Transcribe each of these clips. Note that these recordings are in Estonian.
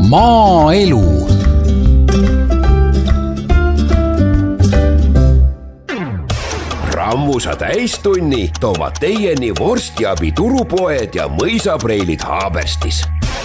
Maaelu. Rammusa täistunni toovad teieni vorstiabi turupoed ja mõisapreilid Haaberstis.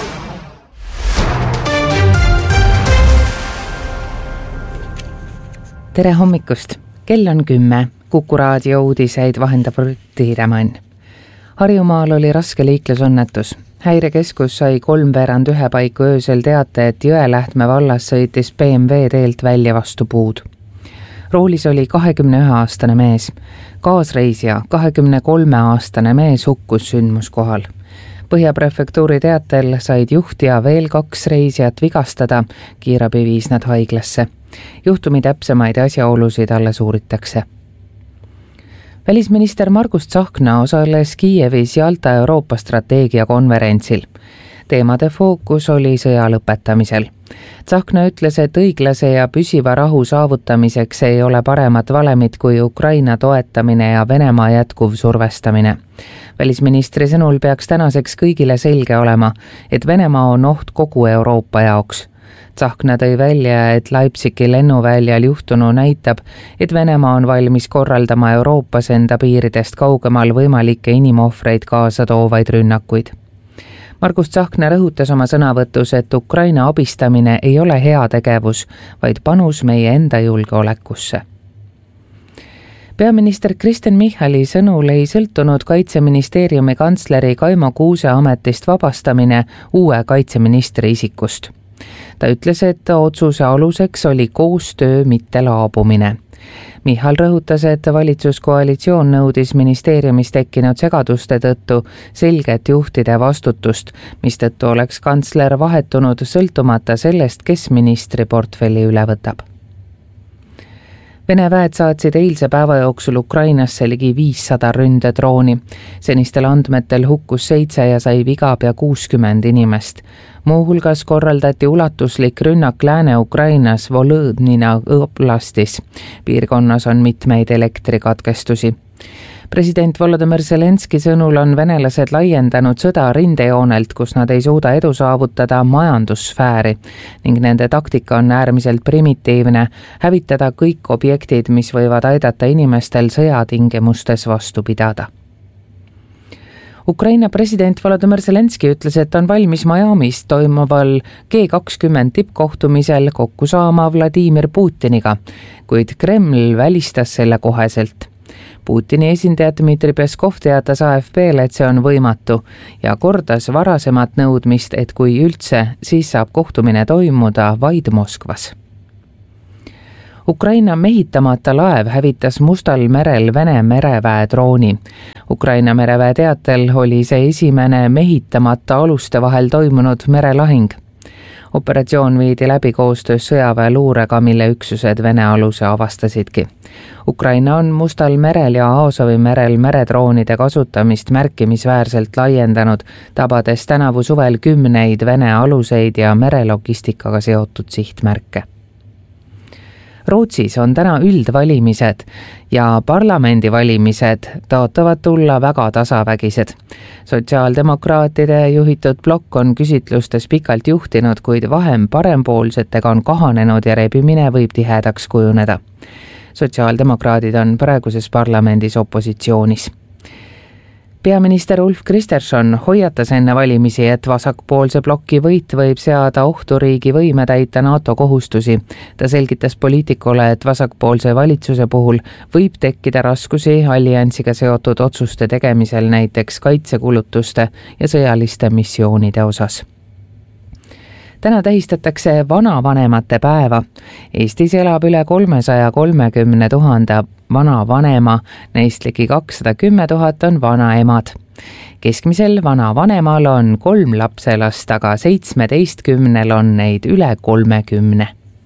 Tere hommikust! Kell on 10. Kuku raadio uudiseid vahendab Tiiremann. Harjumaal oli raske liiklusõnnetus. Häirekeskus sai 3:15 paiku öösel teate, et Jõelähtme vallas sõitis BMW teelt välja vastu puud. Roolis oli 21-aastane mees. Kaasreisija 23-aastane mees hukkus sündmuskohal. Põhjaprefektuuri teatel said juht ja veel 2 reisijat vigastada, kiirabi viis nad haiglasse. Juhtumi täpsemaid asjaolusid alles uuritakse. Välisminister Margus Tsahkna osales Kiievis Jalta Euroopa strateegia konverentsil. Teemade fookus oli sõja lõpetamisel. Tsahkna ütles, et õiglase ja püsiva rahu saavutamiseks ei ole paremat valemit kui Ukraina toetamine ja Venemaa jätkuv survestamine. Välisministri sõnul peaks tänaseks kõigile selge olema, et Venemaa on oht kogu Euroopa jaoks. Tsahkna tõi välja, et Leipzigi lennuväljal juhtunu näitab, et Venemaa on valmis korraldama Euroopas enda piiridest kaugemal võimalikke inimohvreid kaasa toovaid rünnakuid. Margus Tsahkna rõhutas oma sõnavõtus, et Ukraina abistamine ei ole hea tegevus, vaid panus meie enda julgeolekusse. Peaminister Kristen Michali sõnul ei sõltunud Kaitseministeeriumi kantsleri Kaimo Kuuse ametist vabastamine uue kaitseministri isikust. Ta ütles, et otsuse aluseks oli koostöö, mitte laabumine. Michal rõhutas, et valitsuskoalitsioon nõudis ministeeriumis tekkinud segaduste tõttu selget juhtide vastutust, mistõttu oleks kantsler vahetunud sõltumata sellest, kes ministri portfelli üle võtab. Vene väed saatsid eilse päeva jooksul Ukrainasse ligi 500 ründedrooni. Senistel andmetel hukkus 7 ja sai viga pea 60 inimest. Muuhulgas korraldati ulatuslik rünnak Lääne-Ukrainas Volõdnina oblastis. Piirkonnas on mitmeid elektrikatkestusi. President Volodymyr Zelenski sõnul on venelased laiendanud sõda rindejoonelt, kus nad ei suuda edu saavutada majandussfääri ning nende taktika on äärmiselt primitiivne, hävitada kõik objektid, mis võivad aidata inimestel sõjatingimustes vastu pidada. Ukraina president Volodymyr Zelenski ütles, et on valmis Miamis toimuval G20 tippkohtumisel kokku saama Vladimir Putiniga, kuid Kreml välistas selle koheselt. Putini esindaja Dmitri Peskov teatas AFP-le, et see on võimatu ja kordas varasemat nõudmist, et kui üldse, siis saab kohtumine toimuda vaid Moskvas. Ukraina mehitamata laev hävitas Mustal merel Vene mereväe drooni. Ukraina mereväe teatel oli see esimene mehitamata aluste vahel toimunud merelahing. Operatsioon viidi läbi koostöös sõjaväe luurega, mille üksused Vene aluse avastasidki. Ukraina on Mustal merel ja Aasovi merel meredroonide kasutamist märkimisväärselt laiendanud, tabades tänavu suvel 10 Vene aluseid ja merelogistikaga seotud sihtmärke. Rootsis on täna üldvalimised ja parlamendivalimised taotavad tulla väga tasavägised. Sotsiaaldemokraatide juhitud blokk on küsitlustes pikalt juhtinud, kuid vahem parempoolsetega on kahanenud ja rebimine võib tihedaks kujuneda. Sotsiaaldemokraadid on praeguses parlamendis opositsioonis. Peaminister Ulf Kristersson hoiatas enne valimisi, et vasakpoolse bloki võit võib seada ohtu riigi võime täita NATO kohustusi. Ta selgitas poliitikule, et vasakpoolse valitsuse puhul võib tekkida raskusi alliansiga seotud otsuste tegemisel, näiteks kaitsekulutuste ja sõjaliste missioonide osas. Täna tähistatakse vanavanemate päeva. Eestis elab üle 330 000 vanavanema, neist ligi 210 000 on vanaemad. Keskmisel vanavanemal on 3 lapselast, aga 17 on neid üle 30.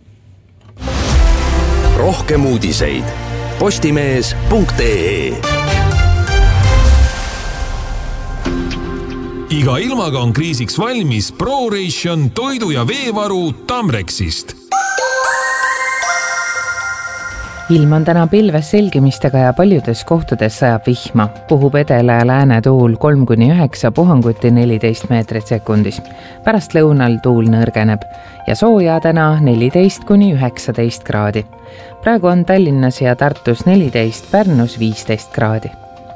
Rohkem uudiseid postimees.ee. Iga ilmaga on kriisiks valmis ProRation toidu- ja veevaru Tamrexist. ilm on täna pilves selgimistega ja paljudes kohtades sajab vihma. Puhub edela ja lääne tuul 3-9, puhanguti 14 meetrit sekundis. Pärast lõunal tuul nõrgeneb ja sooja täna 14-19 kraadi. Praegu on Tallinnas ja Tartus 14, Pärnus 15 kraadi.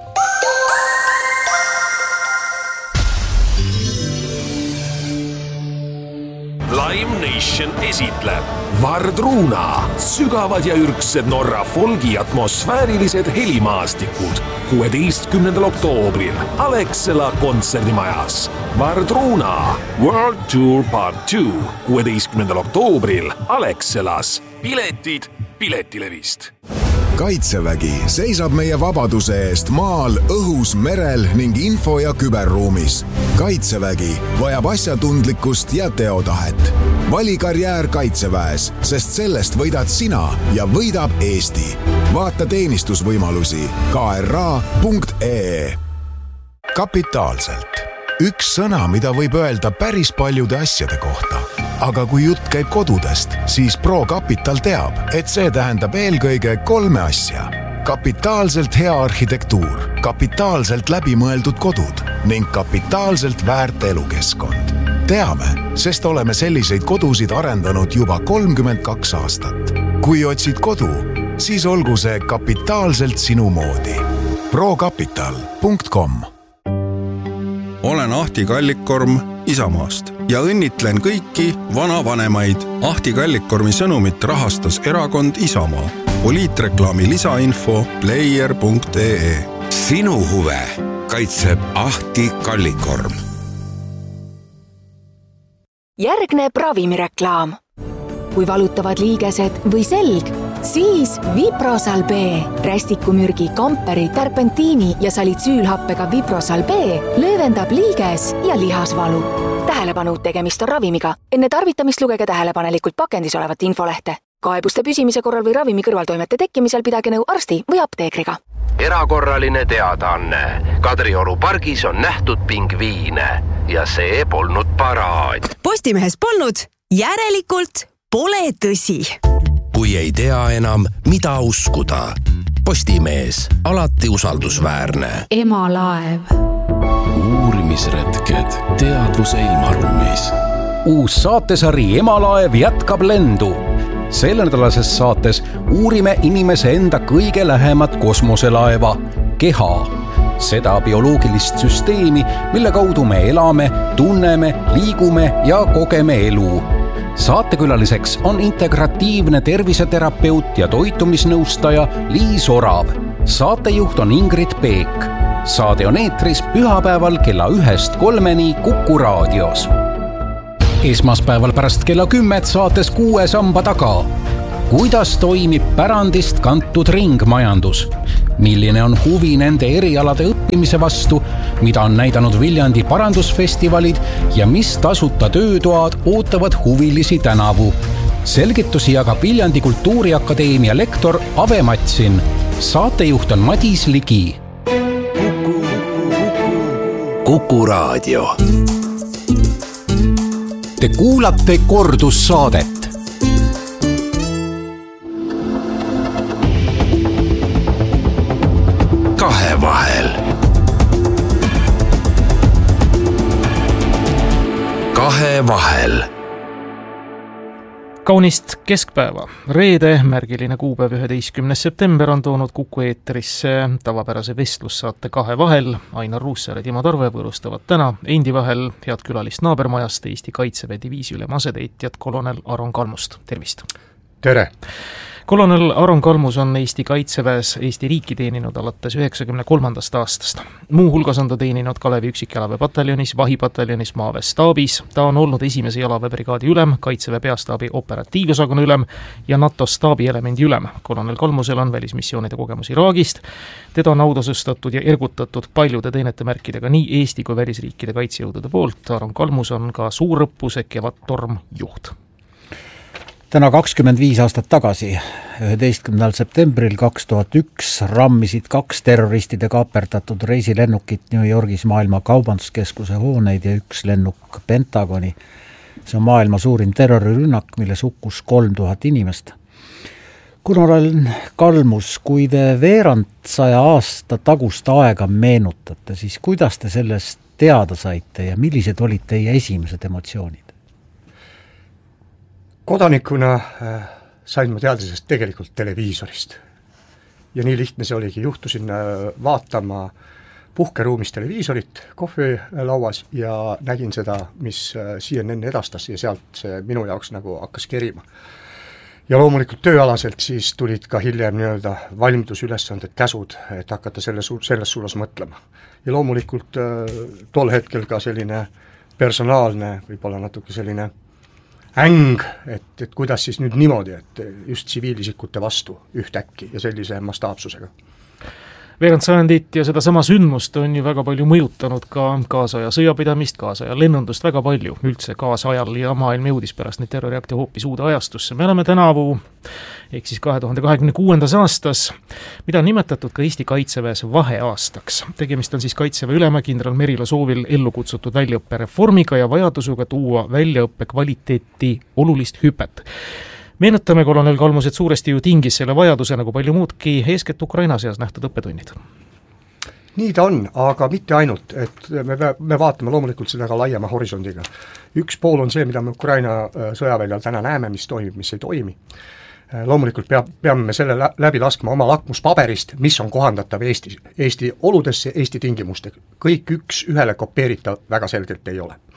Live Nation esitleb Vardruna, sügavad ja ürgsed Norra folgi atmosfäärilised helimaastikud 16. oktoobril Alexela kontserdimajas. Vardruna World Tour Part 2 16. oktoobril Alexelas. Piletid Piletilevist. Kaitsevägi seisab meie vabaduse eest maal, õhus, merel ning info- ja küberruumis. Kaitsevägi vajab asjatundlikkust ja teotahet. Vali karjäär Kaitseväes, sest sellest võidad sina ja võidab Eesti. Vaata teenistusvõimalusi kra.ee. Kapitaalselt. Üks sõna, mida võib öelda päris paljude asjade kohta. Aga kui jutt käib kodudest, siis ProCapital teab, et see tähendab eelkõige 3 asja. Kapitaalselt hea arhitektuur, kapitaalselt läbimõeldud kodud ning kapitaalselt väärt elukeskkond. Teame, sest oleme selliseid kodusid arendanud juba 32 aastat. Kui otsid kodu, siis olgu see kapitaalselt sinu moodi. procapital.com. Olen Ahti Kallikkorm Isamaast ja õnnitlen kõiki vanavanemaid. Ahti Kallikkormi sõnumit rahastas erakond Isamaa. Poliitreklaami lisainfo player.ee. Sinu huve kaitseb Ahti Kallikkorm. Järgneb ravimireklaam. Kui valutavad liigesed või selg, siis Viprosal B. Rästikumürgi, kamperi, terpentiini ja salitsüülhappega Viprosal B löövendab liiges ja lihasvalu. Tähelepanu, tegemist on ravimiga. Enne tarvitamist lugege tähelepanelikult pakendis olevat infolehte. Kaebuste püsimise korral või ravimi kõrvaltoimete tekkimisel pidage nõu arsti või apteekriga. Erakorraline teadaanne. Kadrioru pargis on nähtud pingviine ja see polnud paraad. Postimehes polnud, järelikult pole tõsi. Kui ei tea enam, mida uskuda. Postimees, alati usaldusväärne. Emalaev. Uurimisretked teadvuse ilmaruumis. Uus saatesari Emalaev jätkab lendu. Selle nädalases saates uurime inimese enda kõige lähemat kosmoselaeva, keha. Seda bioloogilist süsteemi, mille kaudu me elame, tunneme, liigume ja kogeme elu. Saatekülaliseks on integratiivne terviseterapeut ja toitumisnõustaja Liis Orav. Saatejuht on Ingrid Peek. Saade on eetris pühapäeval kella 1-3 Kuku raadios. Esmaspäeval pärast kella 10 saates 6 samba taga. Kuidas toimib pärandist kantud ringmajandus? Milline on huvi nende erialade õppimise vastu, mida on näidanud Viljandi parandusfestivalid ja mis tasuta töötoad ootavad huvilisi tänavu? Selgitusi jagab Viljandi Kultuuriakadeemia lektor Ave Matsin. Saatejuht on Madis Ligi. Kuku raadio. Te kuulate kordussaadet. Kahevahel. Kahevahel. Kaunist keskpäeva. Reede, märgiline kuupäev 11. september on toonud Kuku eetrisse tavapärase vestlussaate Kahevahel. Ainar Ruussaar ja Timo Torve võõrustavad täna endi vahel head külalist naabermajast Eesti Kaitseväe diviisi ülem asetäitjat kolonel Aron Kalmust. Tervist! Tere! Kolonel Aron Kalmus on Eesti Kaitseväes Eesti riiki teeninud alates 93. aastast. Muu hulgas on ta teeninud Kalevi üksikjalaväepataljonis, vahipataljonis, maaväes staabis. Ta on olnud esimese jalaväebrigaadi ülem, Kaitseväe peastaabi operatiivosakonna ülem ja NATO staabielemendi ülem. Kolonel Kalmusel on välismissioonide kogemus Iraagist. Teda on autasustatud ja ergutatud paljude teenetemärkidega nii Eesti kui välisriikide kaitsejõudude poolt. Aron Kalmus on ka suurõppuse Kevadtorm juht. Täna 25 aastat tagasi, 11. septembril 2001 rammisid 2 terroristide kaaperdatud reisilennukit New Yorgis maailma kaubanduskeskuse hooneid ja 1 lennuk Pentagoni. See on maailma suurim terrorirünnak, milles hukkus 3000 inimest. Gunnar Kalmus, kui te veerand 100 aasta tagust aega meenutate, siis kuidas te sellest teada saite ja millised olid teie esimesed emotsioonid? Kodanikuna sain ma teada sellest tegelikult televiisorist. Ja nii lihtne see oligi, juhtusin vaatama puhkeruumis televiisorit kohvilauas ja nägin seda, mis CNN edastas ja sealt see minu jaoks nagu hakkas kerima. Ja loomulikult tööalaselt siis tulid ka hiljem nii-öelda valmidusülesanded, käsud, et hakata selles suunas mõtlema. Ja loomulikult tol hetkel ka selline personaalne, võib-olla natuke selline äng, et kuidas siis nüüd niimoodi, et just tsiviilisikute vastu ühtäkki ja sellise mastaapsusega. Veerand sajandit ja seda sama sündmust on ju väga palju mõjutanud ka kaasaja sõjapidamist, kaasaja lennundust väga palju üldse kaasajal ja maailm jõudis pärast neid terroriakte hoopis uude ajastusse. Me oleme tänavu, ehk siis 2026. aastas, mida on nimetatud ka Eesti Kaitseväes vaheaastaks. Tegemist on siis Kaitseväe ülema kindral Merilo soovil ellu kutsutud väljaõppereformiga ja vajadusega tuua väljaõppe kvaliteeti olulist hüpet. Meenutame, kolonel Kalmus, et suuresti ju tingis selle vajaduse nagu palju muudki eeskätt Ukraina seas nähtud õppetunnid. Nii ta on, aga mitte ainult, et me vaatame loomulikult seda ka laiema horisondiga. Üks pool on see, mida me Ukraina sõjaväljal täna näeme, mis toimib, mis ei toimi. Loomulikult peame me selle läbi laskma oma lakmuspaberist, mis on kohandatav Eesti oludesse, Eesti tingimustega. Kõik üks ühele kopeeritav väga selgelt ei ole.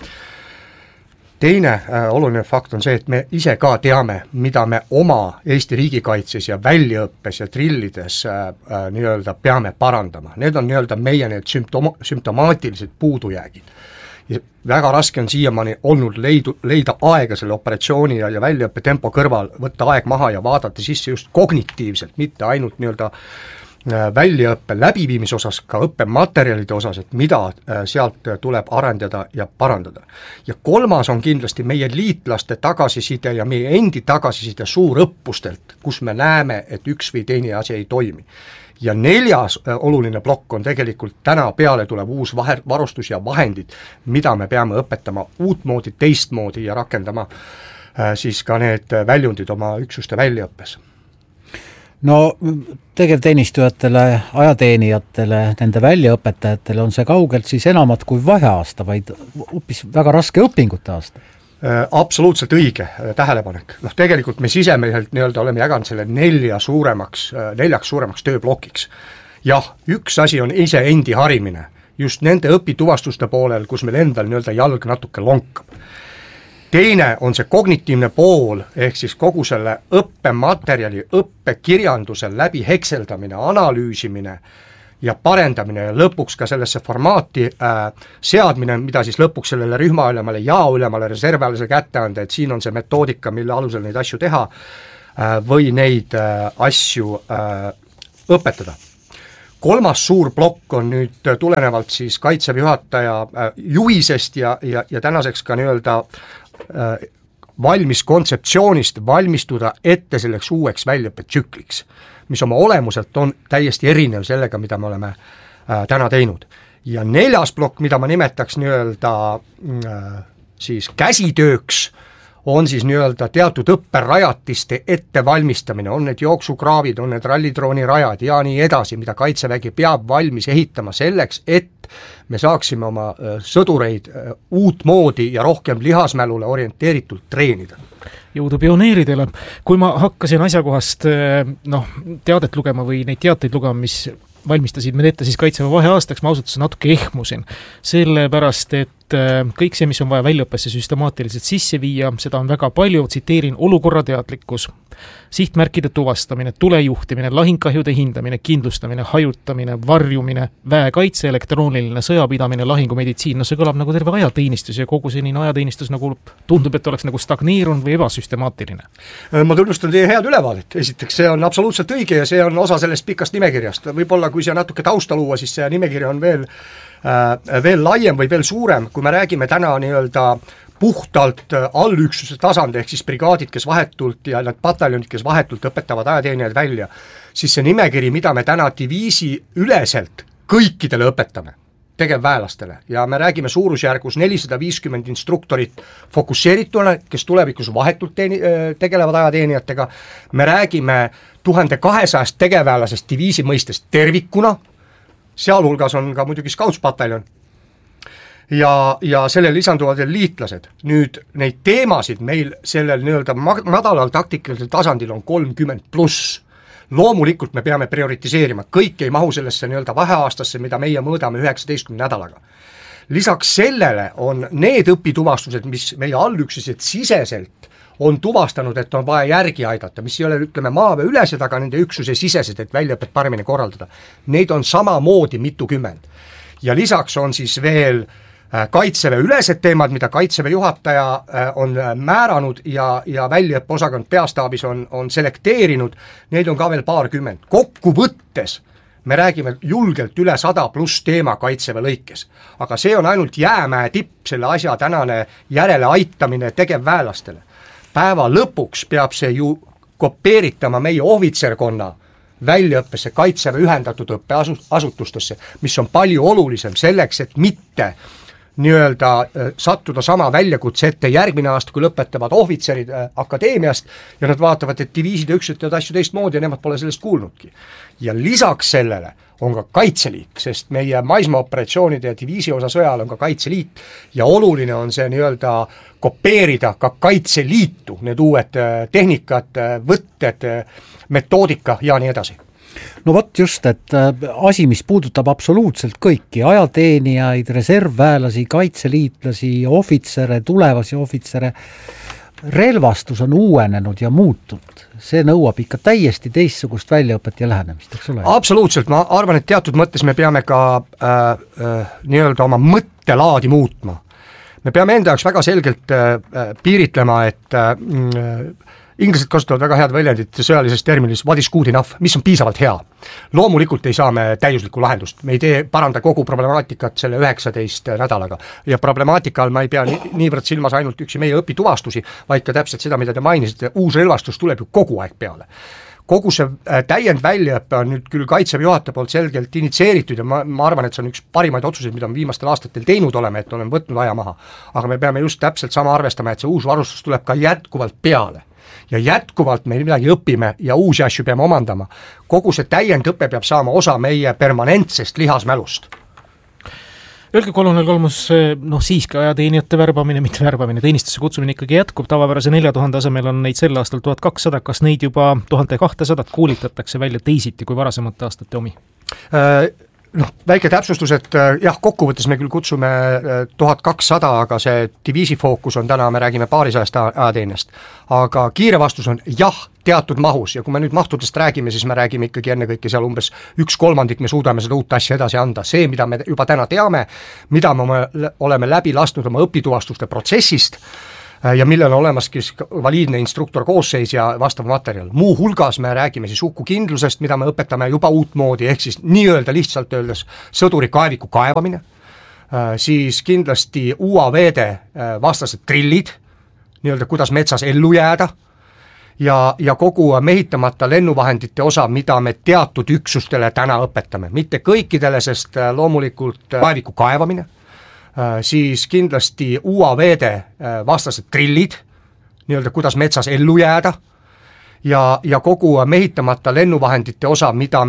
Teine oluline fakt on see, et me ise ka teame, mida me oma Eesti riigikaitses ja väljaõppes ja trillides nii-öelda peame parandama. Need on nii-öelda meie need sümptomaatilised puudujäägid. Ja väga raske on siiamaani olnud leida aega selle operatsiooni ja väljaõppe tempo kõrval, võtta aeg maha ja vaadata sisse just kognitiivselt, mitte ainult nii-öelda väljaõppe läbiviimise osas, ka õppematerjalide osas, et mida sealt tuleb arendada ja parandada. Ja kolmas on kindlasti meie liitlaste tagasiside ja meie endi tagasiside suurõppustelt, kus me näeme, et üks või teine asi ei toimi. Ja neljas oluline plokk on tegelikult täna peale tulev uus varustus ja vahendid, mida me peame õpetama uutmoodi, teistmoodi ja rakendama siis ka need väljundid oma üksuste väljaõppes. No tegevteenistujatele, ajateenijatele, nende väljaõpetajatele on see kaugelt siis enamat kui vaheaasta, vaid hoopis väga raske õpingute aasta. Absoluutselt õige tähelepanek. Tegelikult me sisemehelt nii-öelda oleme jaganud selle neljaks suuremaks tööblokiks. Jah, üks asi on ise endi harimine, just nende õpituvastuste poolel, kus meil endal nii-öelda jalg natuke lonkab. Teine on see kognitiivne pool, ehk siis kogu selle õppematerjali, õppekirjanduse läbi hekseldamine, analüüsimine ja parendamine ja lõpuks ka sellesse formaati seadmine, mida siis lõpuks sellele rühmaülemale, jaoülemale, reservväelase kätte anda, et siin on see metoodika, mille alusel neid asju teha või neid asju õpetada. Kolmas suur plokk on nüüd tulenevalt siis Kaitseväe juhataja juhisest ja tänaseks ka nii-öelda valmis kontseptsioonist valmistuda ette selleks uueks väljaõppetsükliks, mis oma olemuselt on täiesti erinev sellega, mida me oleme täna teinud. Ja neljas plokk, mida ma nimetaks nii-öelda siis käsitööks, on siis nii-öelda teatud õpperajatiste ettevalmistamine, on need jooksukraavid, on need rallidrooni rajad ja nii edasi, mida Kaitsevägi peab valmis ehitama selleks, et me saaksime oma sõdureid uutmoodi ja rohkem lihasmälule orienteeritult treenida. Jõudu pioneeridele. Kui ma hakkasin asjakohast teadet lugema või neid teateid lugema, mis valmistasid meil ette siis Kaitseväe vaheaastaks, ma ausalt natuke ehmusin. Sellepärast, et kõik see, mis on vaja väljaõppesse süstemaatiliselt sisse viia, seda on väga palju, tsiteerin, olukorrateadlikkus, sihtmärkide tuvastamine, tulejuhtimine, lahingkahjude hindamine, kindlustamine, hajutamine, varjumine, väekaitse, elektrooniline sõjapidamine, lahingumeditsiin, see kõlab nagu terve ajateenistus ja kogu senine ajateenistus nagu tundub, et oleks nagu stagneerunud või ebasüstemaatiline. Ma tunnustan teie head ülevaadet. Esiteks, see on absoluutselt õige ja see on osa sellest pikast nimekirjast. Võib-olla kui see natuke tausta luua, siis see nimekiri on veel laiem või veel suurem, kui me räägime täna nii-öelda puhtalt allüksuse tasand, ehk siis brigaadid, kes vahetult ja need pataljonid, kes vahetult õpetavad ajateenijaid välja, siis see nimekiri, mida me täna diviisi üleselt kõikidele õpetame, tegevväelastele ja me räägime suurusjärgus 450 instruktorit fokusseerituna, kes tulevikus vahetult tegelevad ajateenijatega, me räägime 1200 tegevväelasest diviisi mõistest tervikuna, sealhulgas on ka muidugi Scoutspataljon ja sellele lisanduvad veel liitlased. Nüüd neid teemasid meil sellel nii-öelda madalal taktikalisel tasandil on 30+. Loomulikult me peame prioritiseerima, kõik ei mahu sellesse nii-öelda vaheaastasse, mida meie mõõdame 19 nädalaga. Lisaks sellele on need õpituvastused, mis meie allüksused siseselt on tuvastanud, et on vaja järgi aidata, mis ei ole, ütleme, maaväeülesed, aga nende üksuse sisesed, et väljaõpet paremini korraldada. Neid on samamoodi mitukümmend. Ja lisaks on siis veel Kaitseväe ülesed teemad, mida Kaitseväe juhataja on määranud ja väljaõppeosakond peastaabis on selekteerinud, neid on ka veel paarkümmend. Kokku võttes me räägime julgelt üle 100+ teema Kaitseväe lõikes, aga see on ainult jäämäe tipp, selle asja tänane järele aitamine tegevväelastele. Päeva lõpuks peab see ju kopeeritama meie ohvitserkonna väljaõppesse Kaitseväe ühendatud õppeasutustesse, mis on palju olulisem selleks, et mitte nii-öelda sattuda sama väljakutse ette järgmine aasta, kui lõpetavad ohvitserid akadeemiast ja nad vaatavad, et diviisid ja üksused teevad asju teistmoodi ja nemad pole sellest kuulnudki. Ja lisaks sellele on ka Kaitseliit, sest meie maismaaoperatsioonide ja diviisi osa sõjal on ka Kaitseliit ja oluline on see nii-öelda kopeerida ka Kaitseliitu, need uued tehnikad, võtted, metoodika ja nii edasi. No vot just, et asi, mis puudutab absoluutselt kõiki, ajateenijaid, reservväelasi, kaitseliitlasi, ohvitsere, tulevasi ohvitsere, relvastus on uuenenud ja muutunud. See nõuab ikka täiesti teistsugust väljaõpet ja lähenemist, eks ole? Absoluutselt, ma arvan, et teatud mõttes me peame ka nii-öelda oma mõttelaadi muutma. Me peame enda jaoks väga selgelt piiritlema, et inglased kasutavad väga head väljendit sõjalises terminis what is good enough, mis on piisavalt hea. Loomulikult ei saa me täiuslikku lahendust, me ei paranda kogu problemaatikat selle 19 nädalaga ja problemaatika all ma ei pea niivõrd silmas ainult üksi meie õpituvastusi, vaid ka täpselt seda, mida te mainisite, uus relvastus tuleb ju kogu aeg peale. Kogu see täiend väljaõppe on nüüd küll Kaitseväe juhataja poolt selgelt initsieeritud ja ma arvan, et see on üks parimaid otsuseid, mida me viimastel aastatel teinud oleme, et oleme võtnud aja maha. Aga me peame just täpselt sama arvestama, et see uus varustus tuleb ka jätkuvalt peale. Ja jätkuvalt me midagi õpime ja uusi asju peame omandama. Kogu see täiendõpe peab saama osa meie permanentsest lihasmälust. Öelge, kolonel Kolmus, siiski ajateenijate teenistusse kutsumine ikkagi jätkub, tavapärase 4000 asemel on neid sel aastal 1200, kas neid juba 1200 koolitatakse välja teisiti kui varasemate aastate omi? Väike täpsustus, et jah, kokkuvõttes me küll kutsume 1200, aga see diviisi fookus on täna, me räägime paarisajast ajateenijast. Aga kiire vastus on jah, teatud mahus ja kui me nüüd mahtudest räägime, siis me räägime ikkagi ennekõike seal umbes 1/3 me suudame seda uut asja edasi anda. See, mida me juba täna teame, mida me oleme läbi lasknud oma õpituvastuste protsessist, ja millel on olemaski valiidne instruktor koosseis ja vastav materjal. Muu hulgas me räägime siis hukukindlusest, mida me õpetame juba uut moodi, ehk siis nii-öelda lihtsalt öeldes sõduri kaeviku kaevamine, siis kindlasti UAV-de vastased trillid, nii-öelda kuidas metsas ellu jääda ja kogu mehitamata lennuvahendite osa, mida me teatud üksustele täna õpetame. Mitte kõikidele, sest loomulikult kaeviku kaevamine, siis kindlasti UAV-de vastased trillid, nii-öelda kuidas metsas ellu jääda ja kogu mehitamata lennuvahendite osa, mida